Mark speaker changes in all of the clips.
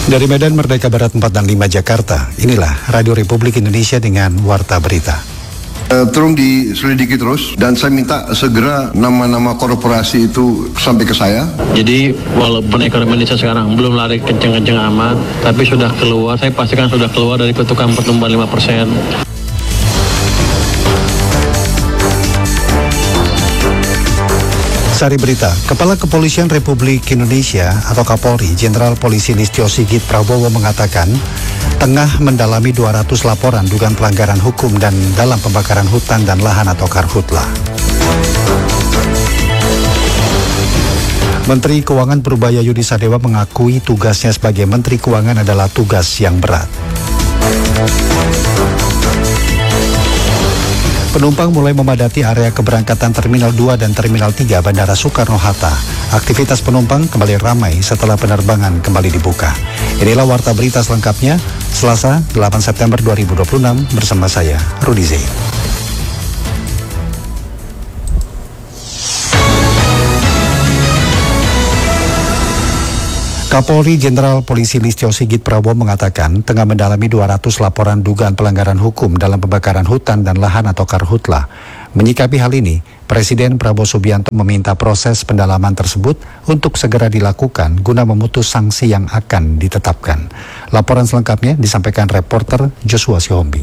Speaker 1: Dari Medan Merdeka Barat 4 dan 5 Jakarta, inilah Radio Republik Indonesia dengan Warta Berita.
Speaker 2: Tolong diselidiki terus dan saya minta segera nama-nama korporasi itu sampai ke saya.
Speaker 3: Jadi walaupun ekonomi Indonesia sekarang belum lari kenceng-kenceng amat, tapi sudah keluar, saya pastikan sudah keluar dari kutukan pertumbuhan 5%.
Speaker 1: Sari Berita, Kepala Kepolisian Republik Indonesia atau Kapolri Jenderal Polisi Listio Sigit Prabowo mengatakan tengah mendalami 200 laporan dugaan pelanggaran hukum dan dalam pembakaran hutan dan lahan atau Karhutla. Menteri Keuangan Purbaya Yudi Sadewa mengakui tugasnya sebagai Menteri Keuangan adalah tugas yang berat. Penumpang mulai memadati area keberangkatan Terminal 2 dan Terminal 3 Bandara Soekarno-Hatta. Aktivitas penumpang kembali ramai setelah penerbangan kembali dibuka. Inilah Warta Berita selengkapnya, Selasa 8 September 2026 bersama saya, Rudi Zain. Kapolri Jenderal Polisi Listio Sigit Prabowo mengatakan tengah mendalami 200 laporan dugaan pelanggaran hukum dalam pembakaran hutan dan lahan atau Karhutla. Menyikapi hal ini, Presiden Prabowo Subianto meminta proses pendalaman tersebut untuk segera dilakukan guna memutus sanksi yang akan ditetapkan. Laporan selengkapnya disampaikan reporter Joshua Sihombing.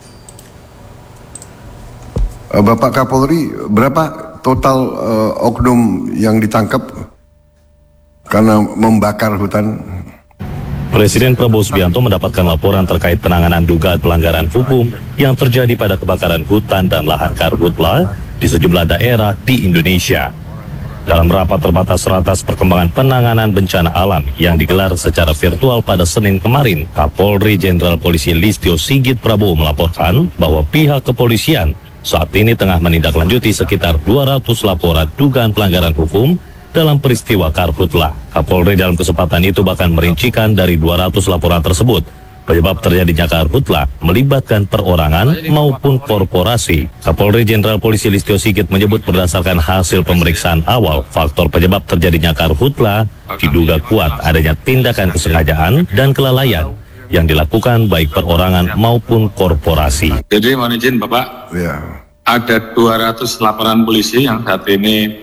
Speaker 2: Bapak Kapolri, berapa total oknum yang ditangkap karena membakar hutan?
Speaker 4: Presiden Prabowo Subianto mendapatkan laporan terkait penanganan dugaan pelanggaran hukum yang terjadi pada kebakaran hutan dan lahan Karhutla di sejumlah daerah di Indonesia. Dalam rapat terbatas ratas perkembangan penanganan bencana alam yang digelar secara virtual pada Senin kemarin, Kapolri Jenderal Polisi Listio Sigit Prabowo melaporkan bahwa pihak kepolisian saat ini tengah menindaklanjuti sekitar 200 laporan dugaan pelanggaran hukum dalam peristiwa Karhutla. Kapolri dalam kesempatan itu bahkan merincikan dari 200 laporan tersebut, penyebab terjadinya Karhutla melibatkan perorangan maupun korporasi. Kapolri Jenderal Polisi Listio Sigit menyebut berdasarkan hasil pemeriksaan awal, faktor penyebab terjadinya Karhutla diduga kuat adanya tindakan kesengajaan dan kelalaian yang dilakukan baik perorangan maupun korporasi.
Speaker 5: Jadi mohon izin Bapak,
Speaker 2: Ya.
Speaker 5: ada 200 laporan polisi yang saat ini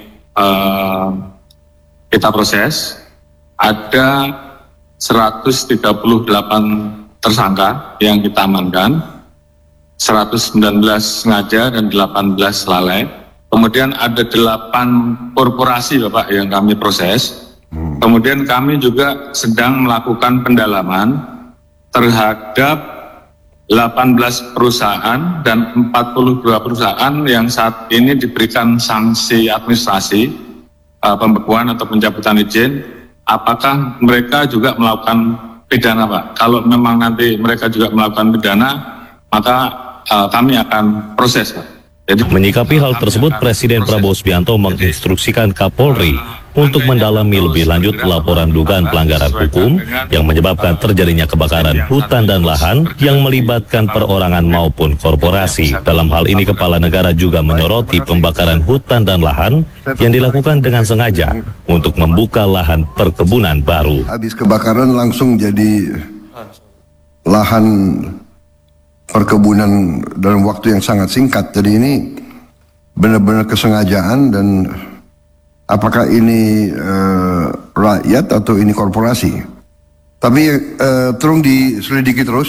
Speaker 5: kita proses. Ada 138 tersangka yang kita amankan, 119 sengaja dan 18 lalai. Kemudian ada 8 korporasi Bapak yang kami proses. Kemudian kami juga sedang melakukan pendalaman terhadap 18 perusahaan dan 42 perusahaan yang saat ini diberikan sanksi administrasi pembekuan atau pencabutan izin. Apakah mereka juga melakukan pidana Pak? Kalau memang nanti mereka juga melakukan pidana, maka kami akan proses Pak. Jadi,
Speaker 4: menyikapi hal tersebut, Presiden Prabowo Subianto menginstruksikan Kapolri untuk mendalami lebih lanjut laporan dugaan pelanggaran hukum yang menyebabkan terjadinya kebakaran hutan dan lahan yang melibatkan perorangan maupun korporasi. Dalam hal ini, Kepala Negara juga menyoroti pembakaran hutan dan lahan yang dilakukan dengan sengaja untuk membuka lahan perkebunan baru.
Speaker 2: Habis kebakaran langsung jadi lahan perkebunan dalam waktu yang sangat singkat. Jadi ini benar-benar kesengajaan. Dan apakah ini rakyat atau ini korporasi? Tapi tolong diselidiki terus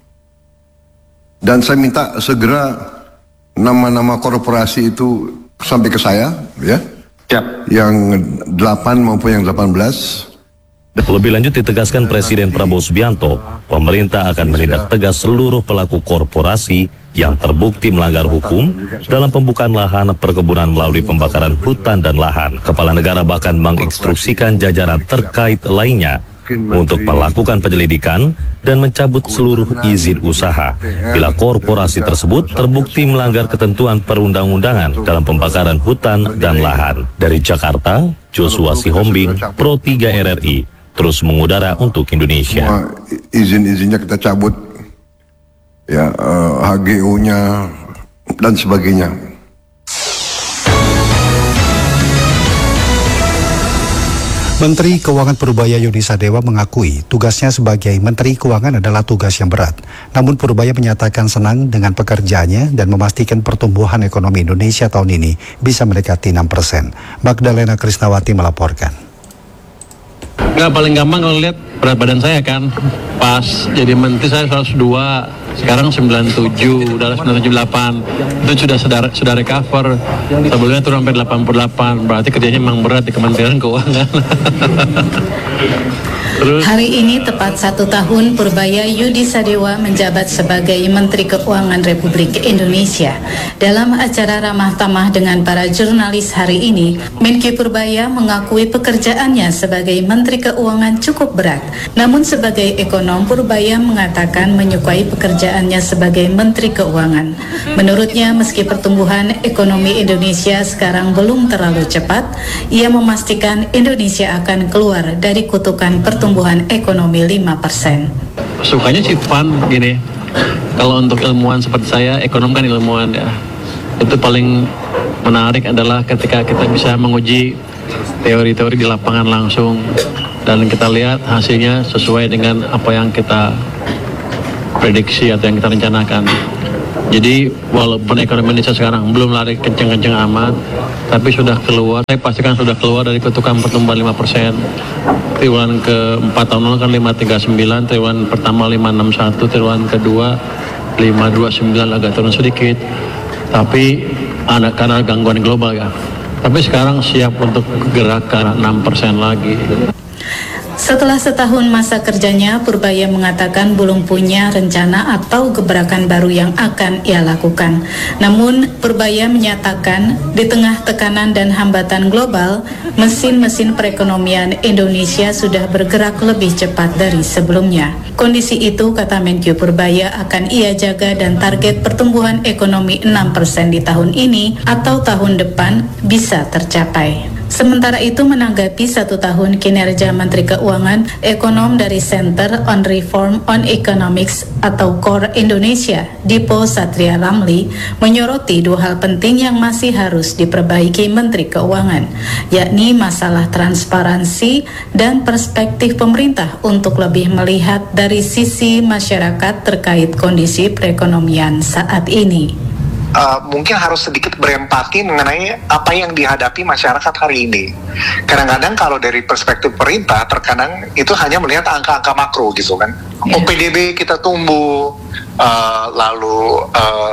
Speaker 2: dan saya minta segera nama-nama korporasi itu sampai ke saya, ya. Yang 8 maupun yang 18.
Speaker 4: Lebih lanjut ditegaskan Presiden Prabowo Subianto, pemerintah akan menindak tegas seluruh pelaku korporasi yang terbukti melanggar hukum dalam pembukaan lahan perkebunan melalui pembakaran hutan dan lahan. Kepala Negara bahkan menginstruksikan jajaran terkait lainnya untuk melakukan penyelidikan dan mencabut seluruh izin usaha bila korporasi tersebut terbukti melanggar ketentuan perundang-undangan dalam pembakaran hutan dan lahan. Dari Jakarta, Joshua Sihombing, Pro 3 RRI, terus mengudara untuk Indonesia.
Speaker 2: Izin-izinnya kita cabut, ya, HGO-nya dan sebagainya.
Speaker 1: Menteri Keuangan Purbaya Yudi Sadewa mengakui tugasnya sebagai Menteri Keuangan adalah tugas yang berat. Namun Purbaya menyatakan senang dengan pekerjaannya dan memastikan pertumbuhan ekonomi Indonesia tahun ini bisa mendekati 6%. Magdalena Krisnawati melaporkan.
Speaker 3: Nggak, paling gampang kalau lihat berat badan saya kan. Pas jadi menteri saya 102, sekarang 97, udah 978. Itu sudah recover. Sebelumnya turun sampai 88. Berarti kerjanya memang berat di Kementerian Keuangan. Terus,
Speaker 6: hari ini tepat 1 tahun Purbaya Yudi Sadewa menjabat sebagai Menteri Keuangan Republik Indonesia. Dalam acara ramah tamah dengan para jurnalis hari ini, Menkyu Purbaya mengakui pekerjaannya sebagai Menteri Keuangan cukup berat. Namun sebagai ekonom, Purbaya mengatakan menyukai pekerjaannya sebagai Menteri Keuangan. Menurutnya, meski pertumbuhan ekonomi Indonesia sekarang belum terlalu cepat, ia memastikan Indonesia akan keluar dari kutukan pertumbuhan ekonomi 5%.
Speaker 3: sukanya sih fun gini. Kalau untuk ilmuwan seperti saya, ekonom kan ilmuwan ya. Itu paling menarik adalah ketika kita bisa menguji teori-teori di lapangan langsung dan kita lihat hasilnya sesuai dengan apa yang kita prediksi atau yang kita rencanakan. Jadi walaupun ekonomi Indonesia sekarang belum lari kenceng-kenceng amat, tapi sudah keluar, saya pastikan sudah keluar dari kutukan pertumbuhan 5%. Triwulan ke-4 tahun lalu kan 539, triwulan pertama 561, triwulan kedua 529 agak turun sedikit. Tapi ada karena gangguan global ya. Tapi sekarang siap untuk gerakan 6% lagi.
Speaker 6: Setelah setahun masa kerjanya, Purbaya mengatakan belum punya rencana atau gebrakan baru yang akan ia lakukan. Namun, Purbaya menyatakan di tengah tekanan dan hambatan global, mesin-mesin perekonomian Indonesia sudah bergerak lebih cepat dari sebelumnya. Kondisi itu, kata Menkyu Purbaya, akan ia jaga dan target pertumbuhan ekonomi 6% di tahun ini atau tahun depan bisa tercapai. Sementara itu, menanggapi 1 tahun kinerja Menteri Keuangan, ekonom dari Center on Reform on Economics atau CORE Indonesia, Dipo Satria Ramli, menyoroti 2 hal penting yang masih harus diperbaiki Menteri Keuangan, yakni masalah transparansi dan perspektif pemerintah untuk lebih melihat dari sisi masyarakat terkait kondisi perekonomian saat ini.
Speaker 7: Mungkin harus sedikit berempati mengenai apa yang dihadapi masyarakat hari ini. Kadang-kadang kalau dari perspektif pemerintah, terkadang itu hanya melihat angka-angka makro gitu kan. OPDB kita tumbuh, lalu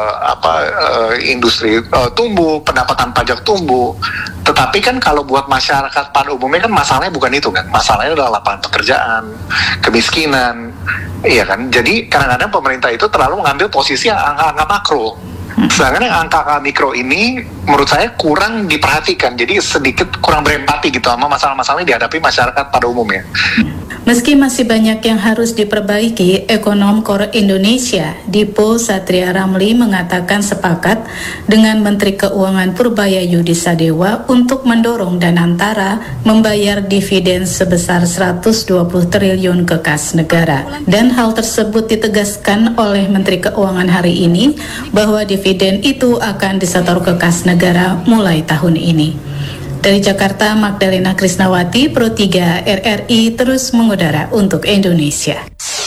Speaker 7: industri tumbuh, pendapatan pajak tumbuh. Tetapi kan kalau buat masyarakat pada umumnya kan masalahnya bukan itu kan. Masalahnya adalah lapangan pekerjaan, kemiskinan, iya kan. Jadi kadang-kadang pemerintah itu terlalu mengambil posisi yang angka-angka makro. Sedangkan yang angka mikro ini menurut saya kurang diperhatikan, jadi sedikit kurang berempati gitu sama masalah-masalah yang dihadapi masyarakat pada umumnya.
Speaker 6: Meski masih banyak yang harus diperbaiki, ekonom CORE Indonesia, Dipo Satria Ramli mengatakan sepakat dengan Menteri Keuangan Purbaya Yudi Sadewa untuk mendorong Danantara membayar dividen sebesar 120 triliun ke kas negara. Dan hal tersebut ditegaskan oleh Menteri Keuangan hari ini bahwa dividen itu akan disetor ke kas negara mulai tahun ini. Dari Jakarta, Magdalena Krisnawati, Pro 3 RRI terus mengudara untuk Indonesia.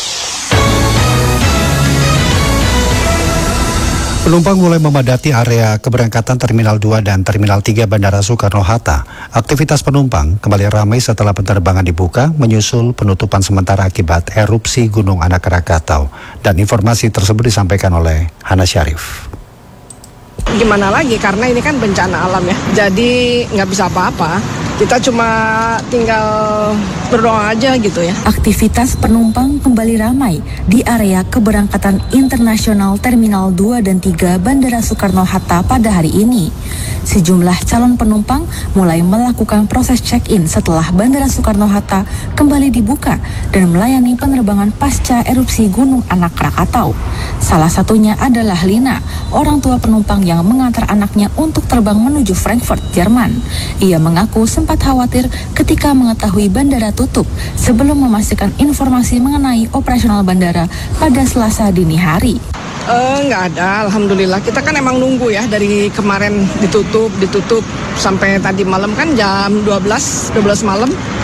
Speaker 1: Penumpang mulai memadati area keberangkatan Terminal 2 dan Terminal 3 Bandara Soekarno-Hatta. Aktivitas penumpang kembali ramai setelah penerbangan dibuka menyusul penutupan sementara akibat erupsi Gunung Anak Krakatau. Dan informasi tersebut disampaikan oleh Hana Syarif.
Speaker 8: Gimana lagi, karena ini kan bencana alam ya, jadi nggak bisa apa-apa. Kita cuma tinggal berdoa aja gitu ya.
Speaker 9: Aktivitas penumpang kembali ramai di area keberangkatan internasional Terminal 2 dan 3 Bandara Soekarno-Hatta pada hari ini. Sejumlah calon penumpang mulai melakukan proses check-in setelah Bandara Soekarno-Hatta kembali dibuka dan melayani penerbangan pasca erupsi Gunung Anak Krakatau. Salah satunya adalah Lina, orang tua penumpang yang mengantar anaknya untuk terbang menuju Frankfurt, Jerman. Ia mengaku sempat khawatir ketika mengetahui bandara tutup sebelum memastikan informasi mengenai operasional bandara pada Selasa dini hari.
Speaker 8: Nggak ada, alhamdulillah. Kita kan emang nunggu ya, dari kemarin ditutup sampai tadi malam kan jam 12 malam.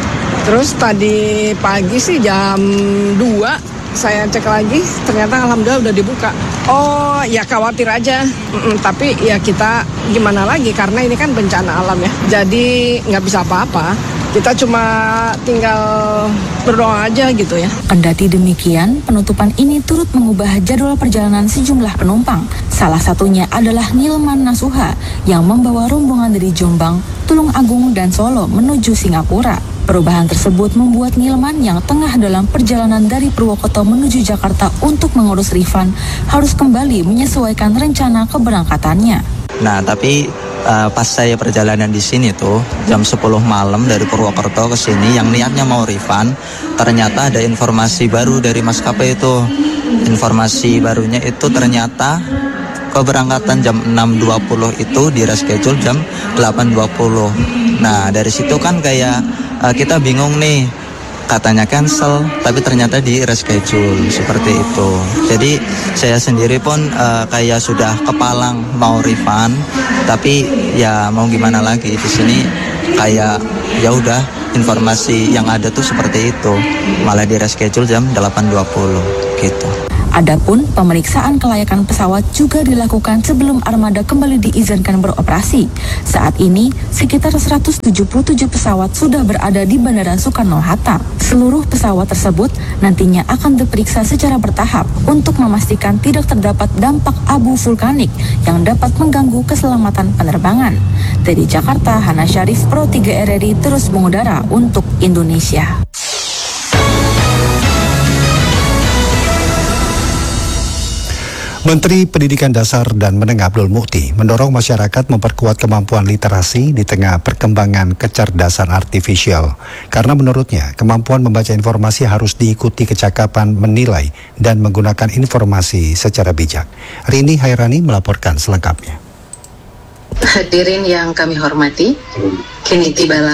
Speaker 8: Terus tadi pagi sih jam 2 saya cek lagi, ternyata alhamdulillah udah dibuka. Oh ya khawatir aja, tapi ya kita gimana lagi karena ini kan bencana alam ya. Jadi nggak bisa apa-apa. Kita cuma tinggal berdoa aja gitu ya.
Speaker 9: Kendati demikian, penutupan ini turut mengubah jadwal perjalanan sejumlah penumpang. Salah satunya adalah Nilman Nasuha yang membawa rombongan dari Jombang, Tulung Agung, dan Solo menuju Singapura. Perubahan tersebut membuat Nilman yang tengah dalam perjalanan dari Purwokerto menuju Jakarta untuk mengurus refund harus kembali menyesuaikan rencana keberangkatannya.
Speaker 10: Nah, tapi pas saya perjalanan di sini tuh jam 10 malam dari Purwokerto ke sini yang niatnya mau refund, ternyata ada informasi baru dari maskapai itu. Informasi barunya itu ternyata keberangkatan jam 6.20 itu di reschedule jam 8.20. Nah, dari situ kan kayak kita bingung nih, katanya cancel tapi ternyata di reschedule seperti itu. Jadi saya sendiri pun kayak sudah kepalang mau refund, tapi ya mau gimana lagi, di sini kayak ya udah informasi yang ada tuh seperti itu, malah di reschedule jam 8.20 gitu.
Speaker 9: Adapun pemeriksaan kelayakan pesawat juga dilakukan sebelum armada kembali diizinkan beroperasi. Saat ini, sekitar 177 pesawat sudah berada di Bandara Soekarno-Hatta. Seluruh pesawat tersebut nantinya akan diperiksa secara bertahap untuk memastikan tidak terdapat dampak abu vulkanik yang dapat mengganggu keselamatan penerbangan. Dari Jakarta, Hana Syarif, Pro 3 RRI terus mengudara untuk Indonesia.
Speaker 1: Menteri Pendidikan Dasar dan Menengah Abdul Mukti mendorong masyarakat memperkuat kemampuan literasi di tengah perkembangan kecerdasan artifisial. Karena menurutnya, kemampuan membaca informasi harus diikuti kecakapan menilai dan menggunakan informasi secara bijak. Rini Hairani melaporkan selengkapnya.
Speaker 11: Hadirin yang kami hormati, kini tibalah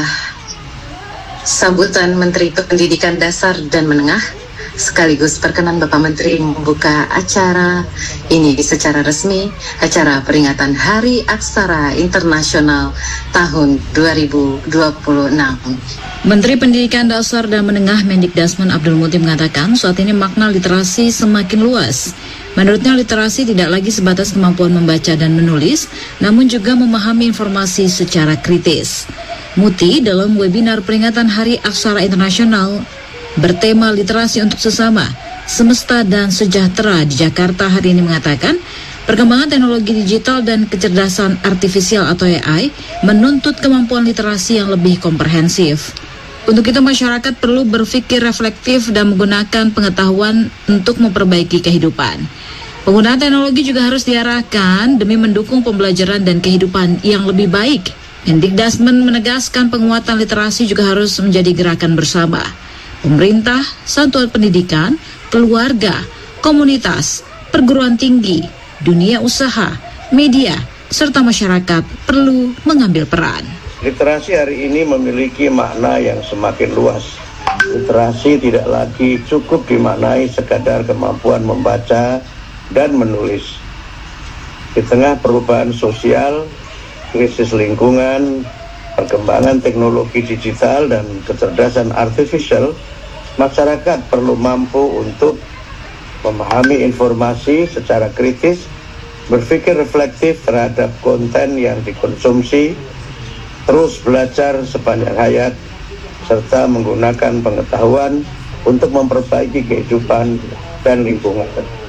Speaker 11: sambutan Menteri Pendidikan Dasar dan Menengah. Sekaligus perkenan Bapak Menteri membuka acara ini secara resmi, acara peringatan Hari Aksara Internasional tahun 2026.
Speaker 12: Menteri Pendidikan Dasar dan Menengah Mendikdasmen Abdul Mukti mengatakan saat ini makna literasi semakin luas. Menurutnya literasi tidak lagi sebatas kemampuan membaca dan menulis, namun juga memahami informasi secara kritis. Mukti dalam webinar peringatan Hari Aksara Internasional bertema literasi untuk sesama, semesta dan sejahtera di Jakarta hari ini mengatakan, perkembangan teknologi digital dan kecerdasan artifisial atau AI menuntut kemampuan literasi yang lebih komprehensif. Untuk itu masyarakat perlu berpikir reflektif dan menggunakan pengetahuan untuk memperbaiki kehidupan. Penggunaan teknologi juga harus diarahkan demi mendukung pembelajaran dan kehidupan yang lebih baik. Mendikdasmen menegaskan penguatan literasi juga harus menjadi gerakan bersama. Pemerintah, satuan pendidikan, keluarga, komunitas, perguruan tinggi, dunia usaha, media, serta masyarakat perlu mengambil peran.
Speaker 13: Literasi hari ini memiliki makna yang semakin luas. Literasi tidak lagi cukup dimaknai sekadar kemampuan membaca dan menulis. Di tengah perubahan sosial, krisis lingkungan, perkembangan teknologi digital dan kecerdasan artifisial, masyarakat perlu mampu untuk memahami informasi secara kritis, berpikir reflektif terhadap konten yang dikonsumsi, terus belajar sepanjang hayat, serta menggunakan pengetahuan untuk memperbaiki kehidupan dan lingkungan.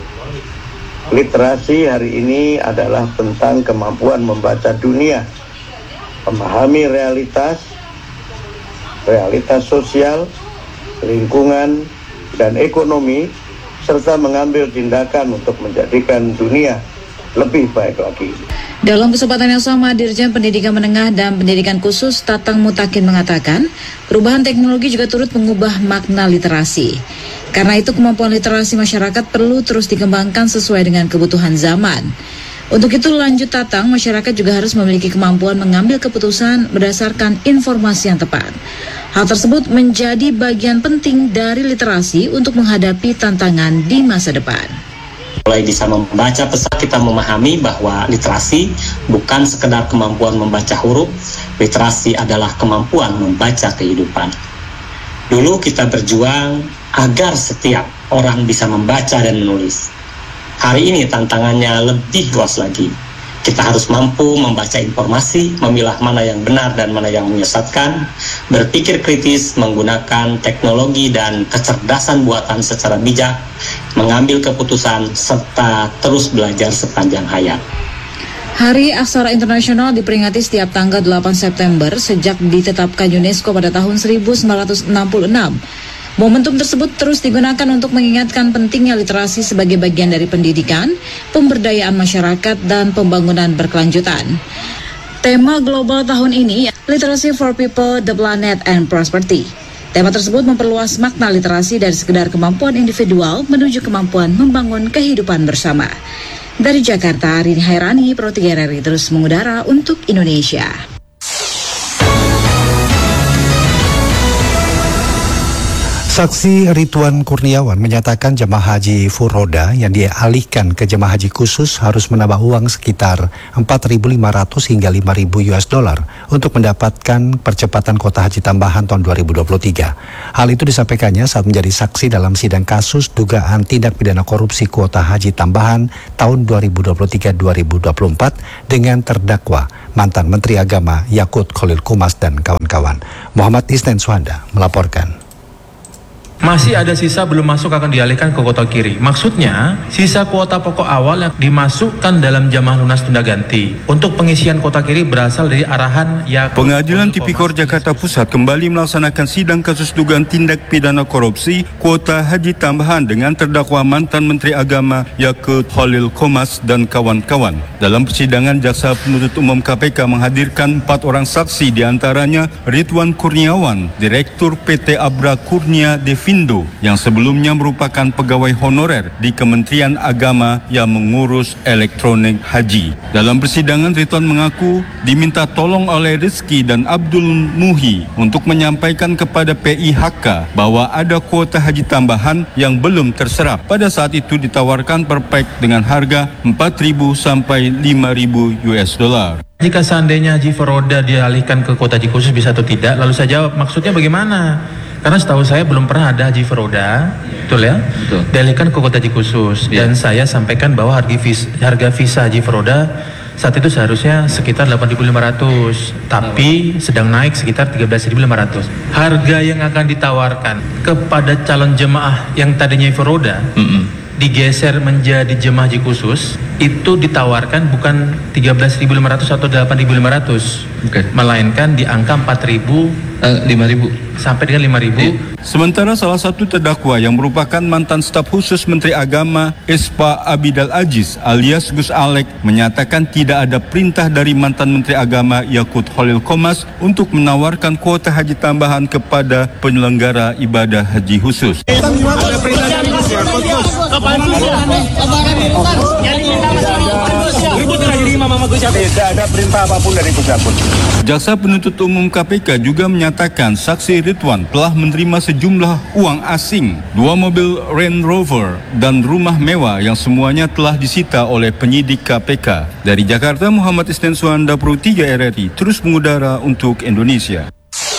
Speaker 13: Literasi hari ini adalah tentang kemampuan membaca dunia, memahami realitas sosial, lingkungan, dan ekonomi, serta mengambil tindakan untuk menjadikan dunia lebih baik lagi.
Speaker 12: Dalam kesempatan yang sama, Dirjen Pendidikan Menengah dan Pendidikan Khusus Tatang Mutakin mengatakan, perubahan teknologi juga turut mengubah makna literasi. Karena itu kemampuan literasi masyarakat perlu terus dikembangkan sesuai dengan kebutuhan zaman. Untuk itu lanjut Tatang, masyarakat juga harus memiliki kemampuan mengambil keputusan berdasarkan informasi yang tepat. Hal tersebut menjadi bagian penting dari literasi untuk menghadapi tantangan di masa depan.
Speaker 14: Mulai bisa membaca pesan, kita memahami bahwa literasi bukan sekedar kemampuan membaca huruf, literasi adalah kemampuan membaca kehidupan. Dulu kita berjuang agar setiap orang bisa membaca dan menulis. Hari ini tantangannya lebih luas lagi. Kita harus mampu membaca informasi, memilah mana yang benar dan mana yang menyesatkan, berpikir kritis, menggunakan teknologi dan kecerdasan buatan secara bijak, mengambil keputusan, serta terus belajar sepanjang hayat.
Speaker 12: Hari Aksara Internasional diperingati setiap tanggal 8 September sejak ditetapkan UNESCO pada tahun 1966. Momentum tersebut terus digunakan untuk mengingatkan pentingnya literasi sebagai bagian dari pendidikan, pemberdayaan masyarakat, dan pembangunan berkelanjutan. Tema global tahun ini, Literacy for People, the Planet, and Prosperity. Tema tersebut memperluas makna literasi dari sekedar kemampuan individual menuju kemampuan membangun kehidupan bersama. Dari Jakarta, Rini Hairani, Pro 3 RRI terus mengudara untuk Indonesia.
Speaker 1: Saksi Ridwan Kurniawan menyatakan jemaah haji furoda yang dialihkan ke jemaah haji khusus harus menambah uang sekitar 4.500 hingga 5.000 US dollar untuk mendapatkan percepatan kuota haji tambahan tahun 2023. Hal itu disampaikannya saat menjadi saksi dalam sidang kasus dugaan tindak pidana korupsi kuota haji tambahan tahun 2023-2024 dengan terdakwa mantan Menteri Agama Yakut Khalil Qumas dan kawan-kawan. Muhammad Isnen Suhanda melaporkan.
Speaker 15: Masih ada sisa belum masuk akan dialihkan ke kuota kiri. Maksudnya, sisa kuota pokok awal yang dimasukkan dalam jamaah lunas tunda ganti. Untuk pengisian kuota kiri berasal dari arahan
Speaker 16: Pengadilan Tipikor Jakarta Pusat kembali melaksanakan sidang kasus dugaan tindak pidana korupsi kuota haji tambahan dengan terdakwa mantan Menteri Agama Yakut Khalil Qumas dan kawan-kawan. Dalam persidangan, Jaksa Penuntut Umum KPK menghadirkan 4 orang saksi, diantaranya Ridwan Kurniawan, Direktur PT Abra Kurnia Devindo, yang sebelumnya merupakan pegawai honorer di Kementerian Agama yang mengurus elektronik haji. Dalam persidangan, Ridwan mengaku diminta tolong oleh Rizky dan Abdul Muhi untuk menyampaikan kepada PIHK bahwa ada kuota haji tambahan yang belum terserap. Pada saat itu ditawarkan per pack dengan harga 4.000 sampai 5.000 US dollar.
Speaker 15: Jika seandainya haji furoda dialihkan ke kuota haji khusus bisa atau tidak? Lalu saya jawab, maksudnya bagaimana? Karena setahu saya belum pernah ada haji furoda, betul ya? Betul. Dialihkan ke kuota haji khusus. Dan saya sampaikan bahwa harga visa haji furoda saat itu seharusnya sekitar 8.500, tapi sedang naik sekitar 13.500. Harga yang akan ditawarkan kepada calon jemaah yang tadinya furoda digeser menjadi jemaah haji khusus, itu ditawarkan bukan 13.500 atau 8.500, melainkan di angka 4.000, 5.000 sampai dengan 5.000.
Speaker 16: Sementara salah satu terdakwa yang merupakan mantan staf khusus Menteri Agama Espa Abidal Aziz alias Gus Alek menyatakan tidak ada perintah dari mantan Menteri Agama Yakut Khalil Qumas untuk menawarkan kuota haji tambahan kepada penyelenggara ibadah haji khusus.
Speaker 17: Tidak ada perintah apapun dari Gus Yakut.
Speaker 16: Jaksa Penuntut Umum KPK juga menyatakan saksi Ridwan telah menerima sejumlah uang asing, 2 mobil Range Rover, dan rumah mewah yang semuanya telah disita oleh penyidik KPK. Dari Jakarta, Muhammad Isnen Suhanda, Pro 3 RRI, terus mengudara untuk Indonesia.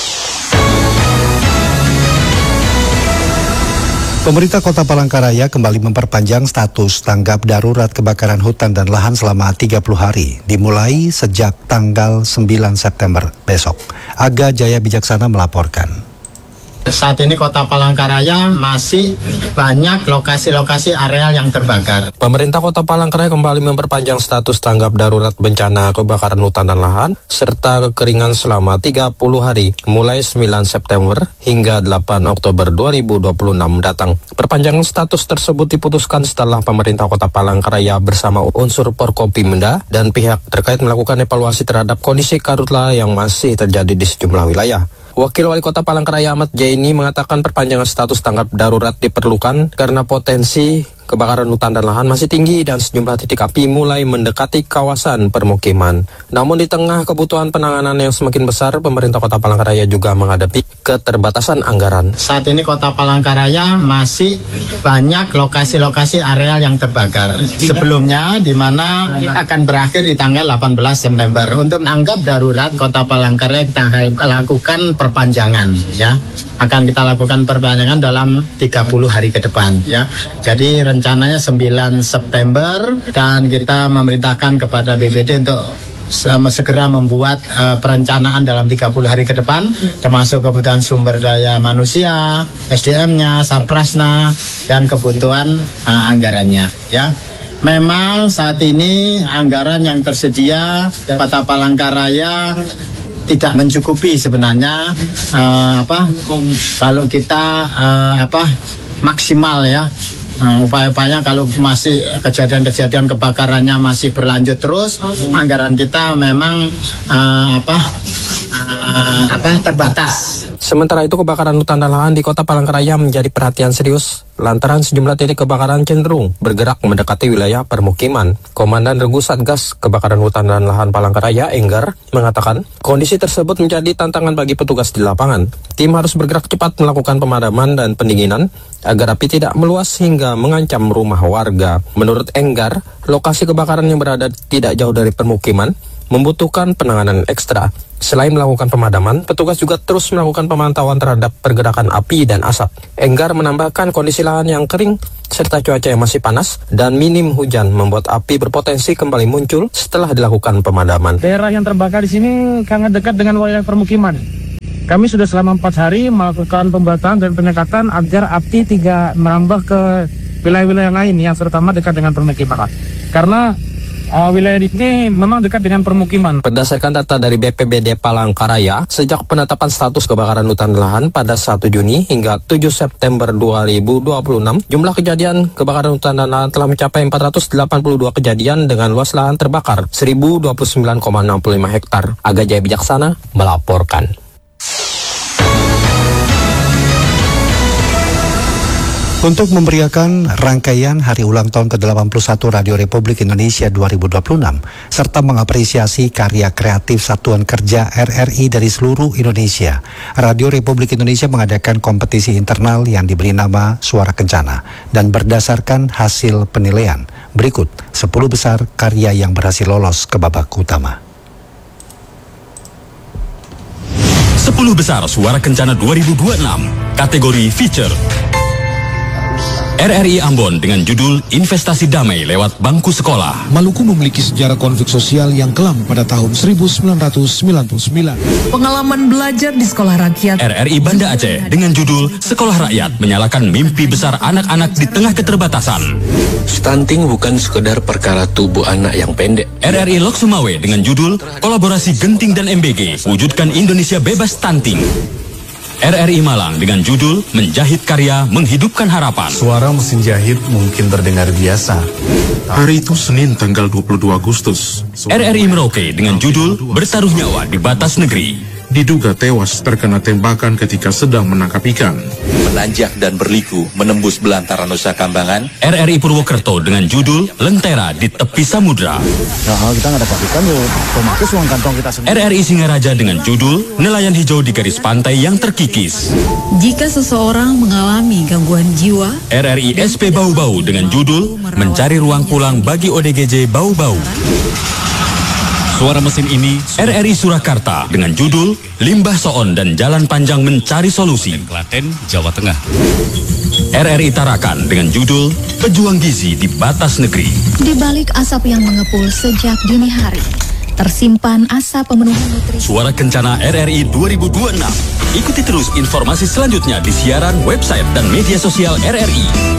Speaker 1: Pemerintah Kota Palangkaraya kembali memperpanjang status tanggap darurat kebakaran hutan dan lahan selama 30 hari, dimulai sejak tanggal 9 September besok. Aga Jaya Bijaksana melaporkan.
Speaker 18: Saat ini Kota Palangkaraya masih banyak lokasi-lokasi areal yang terbakar.
Speaker 19: Pemerintah Kota Palangkaraya kembali memperpanjang status tanggap darurat bencana kebakaran hutan dan lahan serta kekeringan selama 30 hari mulai 9 September hingga 8 Oktober 2026 mendatang. Perpanjangan status tersebut diputuskan setelah pemerintah Kota Palangkaraya bersama unsur Forkopimda dan pihak terkait melakukan evaluasi terhadap kondisi karhutla yang masih terjadi di sejumlah wilayah. Wakil Wali Kota Palangkaraya Ahmad Jaini mengatakan perpanjangan status tanggap darurat diperlukan karena potensi kebakaran hutan dan lahan masih tinggi dan sejumlah titik api mulai mendekati kawasan permukiman. Namun di tengah kebutuhan penanganan yang semakin besar, pemerintah Kota Palangkaraya juga menghadapi keterbatasan anggaran.
Speaker 18: Saat ini Kota Palangkaraya masih banyak lokasi-lokasi areal yang terbakar. Sebelumnya di mana akan berakhir di tanggal 18 September. Untuk menanggap darurat Kota Palangkaraya kita lakukan perpanjangan ya. Akan kita lakukan perpanjangan dalam 30 hari ke depan ya. Jadi rencananya 9 September dan kita memerintahkan kepada BPD untuk segera membuat perencanaan dalam 30 hari ke depan, termasuk kebutuhan sumber daya manusia, SDM-nya, Sarprasna, dan kebutuhan anggarannya ya. Memang saat ini anggaran yang tersedia Kota Palangkaraya tidak mencukupi sebenarnya kalau kita maksimal ya. Upaya-upaya kalau masih kejadian-kejadian kebakarannya masih berlanjut terus, anggaran kita memang terbatas.
Speaker 19: Sementara itu kebakaran hutan dan lahan di Kota Palangkaraya menjadi perhatian serius lantaran sejumlah titik kebakaran cenderung bergerak mendekati wilayah permukiman. Komandan Regu Satgas Kebakaran Hutan dan Lahan Palangkaraya, Enggar, mengatakan kondisi tersebut menjadi tantangan bagi petugas di lapangan. Tim harus bergerak cepat melakukan pemadaman dan pendinginan agar api tidak meluas hingga mengancam rumah warga. Menurut Enggar, lokasi kebakaran yang berada tidak jauh dari permukiman membutuhkan penanganan ekstra. Selain melakukan pemadaman, petugas juga terus melakukan pemantauan terhadap pergerakan api dan asap. Enggar menambahkan kondisi lahan yang kering serta cuaca yang masih panas dan minim hujan membuat api berpotensi kembali muncul setelah dilakukan pemadaman.
Speaker 20: Daerah yang terbakar di sini sangat dekat dengan wilayah permukiman. Kami sudah selama 4 hari melakukan pembatasan dan penyekatan agar api tidak merambah ke wilayah-wilayah lain yang terutama dekat dengan permukiman. Karena wilayah ini memang dekat dengan permukiman.
Speaker 19: Berdasarkan data dari BPBD Palangkaraya, sejak penetapan status kebakaran hutan dan lahan pada 1 Juni hingga 7 September 2026, jumlah kejadian kebakaran hutan dan lahan telah mencapai 482 kejadian dengan luas lahan terbakar 1029,65 hektar. Aga Jaya Bijaksana melaporkan.
Speaker 1: Untuk memeriahkan rangkaian Hari Ulang Tahun ke-81 Radio Republik Indonesia 2026, serta mengapresiasi karya kreatif Satuan Kerja RRI dari seluruh Indonesia, Radio Republik Indonesia mengadakan kompetisi internal yang diberi nama Suara Kencana dan berdasarkan hasil penilaian. Berikut 10 besar karya yang berhasil lolos ke babak utama.
Speaker 21: 10 besar Suara Kencana 2026, kategori Feature. RRI Ambon dengan judul Investasi Damai lewat Bangku Sekolah.
Speaker 22: Maluku memiliki sejarah konflik sosial yang kelam pada tahun 1999.
Speaker 23: Pengalaman belajar di sekolah rakyat.
Speaker 21: RRI Banda Aceh dengan judul Sekolah Rakyat menyalakan mimpi besar anak-anak di tengah keterbatasan.
Speaker 24: Stunting bukan sekedar perkara tubuh anak yang pendek.
Speaker 21: RRI Lok Sumawe dengan judul Kolaborasi Genting dan MBG wujudkan Indonesia bebas stunting. RRI Malang dengan judul Menjahit Karya Menghidupkan Harapan.
Speaker 25: Suara mesin jahit mungkin terdengar biasa. Hari itu Senin tanggal 22 Agustus.
Speaker 21: RRI Merauke dengan judul Bertaruh Nyawa di Batas Negeri.
Speaker 25: Diduga tewas terkena tembakan ketika sedang menangkap ikan.
Speaker 24: Menanjak dan berliku menembus belantara Nusa Kambangan.
Speaker 21: RRI Purwokerto dengan judul Lentera di Tepi Samudra.
Speaker 26: Nah, kita nggak dapat ikan yuk, pemakai uang kantong kita sendiri.
Speaker 21: RRI Singaraja dengan judul Nelayan Hijau di Garis Pantai yang Terkikis.
Speaker 23: Jika seseorang mengalami gangguan jiwa.
Speaker 21: RRI SP Bau-Bau dengan judul Mencari Ruang Pulang bagi ODGJ Bau-Bau. Suara mesin ini RRI Surakarta dengan judul Limbah Soon dan Jalan Panjang Mencari Solusi.
Speaker 24: Klaten, Jawa Tengah.
Speaker 21: RRI Tarakan dengan judul Pejuang Gizi di Batas Negeri.
Speaker 27: Di balik asap yang mengepul sejak dini hari, tersimpan asap pemenuhan nutrisi.
Speaker 21: Suara Kencana RRI 2026. Ikuti terus informasi selanjutnya di siaran, website, dan media sosial RRI.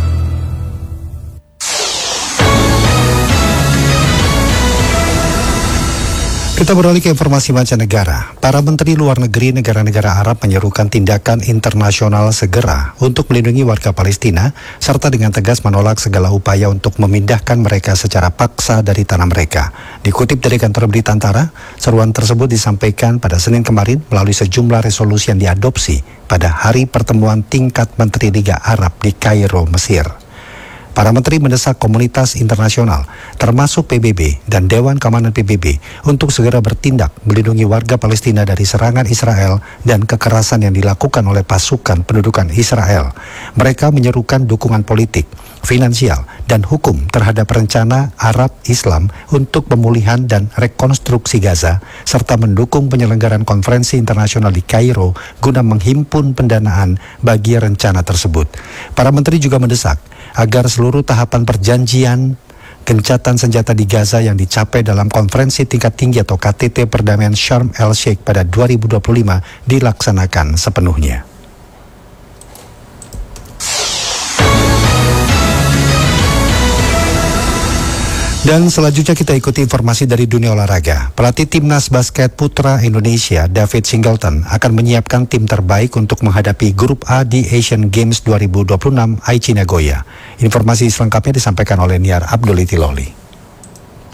Speaker 1: Kita beralih ke informasi mancanegara. Para menteri luar negeri negara-negara Arab menyerukan tindakan internasional segera untuk melindungi warga Palestina, serta dengan tegas menolak segala upaya untuk memindahkan mereka secara paksa dari tanah mereka. Dikutip dari kantor berita Antara, seruan tersebut disampaikan pada Senin kemarin melalui sejumlah resolusi yang diadopsi pada hari pertemuan tingkat Menteri Liga Arab di Kairo, Mesir. Para menteri mendesak komunitas internasional, termasuk PBB dan Dewan Keamanan PBB, untuk segera bertindak melindungi warga Palestina dari serangan Israel dan kekerasan yang dilakukan oleh pasukan pendudukan Israel. Mereka menyerukan dukungan politik, finansial, dan hukum terhadap rencana Arab Islam untuk pemulihan dan rekonstruksi Gaza, serta mendukung penyelenggaraan konferensi internasional di Kairo guna menghimpun pendanaan bagi rencana tersebut. Para menteri juga mendesak agar seluruh tahapan perjanjian gencatan senjata di Gaza yang dicapai dalam konferensi tingkat tinggi atau KTT perdamaian Sharm el-Sheikh pada 2025 dilaksanakan sepenuhnya. Dan selanjutnya kita ikuti informasi dari dunia olahraga. Pelatih Timnas Basket Putra Indonesia, David Singleton, akan menyiapkan tim terbaik untuk menghadapi Grup A di Asian Games 2026 Aichi Nagoya. Informasi selengkapnya disampaikan oleh Niar Abdul Itiloli.